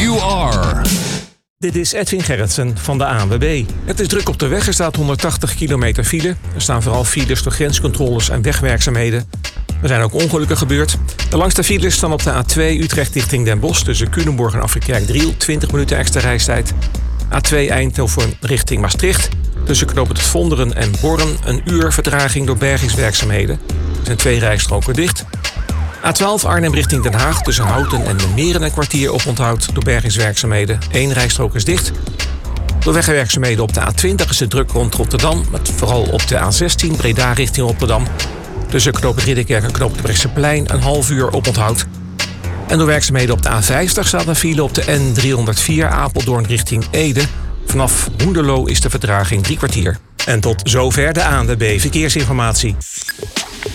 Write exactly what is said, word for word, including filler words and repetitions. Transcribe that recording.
you are. Dit is Edwin Gerritsen van de A N W B. Het is druk op de weg. Er staat honderdtachtig kilometer file. Er staan vooral files door grenscontroles en wegwerkzaamheden. Er zijn ook ongelukken gebeurd. De langste files staan op de A twee Utrecht richting Den Bosch tussen Culemborg en Afrit-Kerkdriel. twintig minuten extra reistijd. A twee Eindhoven richting Maastricht. Tussen knooppunt Vonderen en Borren een uur vertraging door bergingswerkzaamheden. Er zijn twee rijstroken dicht. A twaalf Arnhem richting Den Haag tussen Houten en de Meren een kwartier op onthoud door bergingswerkzaamheden. Eén rijstrook is dicht. Door wegwerkzaamheden op de A twintig is het druk rond Rotterdam, met vooral op de A zestien Breda richting Rotterdam. Tussen knooppunt Ridderkerk en knooppunt Brechtseplein een half uur op onthoud. En door werkzaamheden op de A vijftig staat een file op de N driehonderdvier Apeldoorn richting Ede. Vanaf Hoenderloo is de vertraging drie kwartier. En tot zover de A N W B Verkeersinformatie.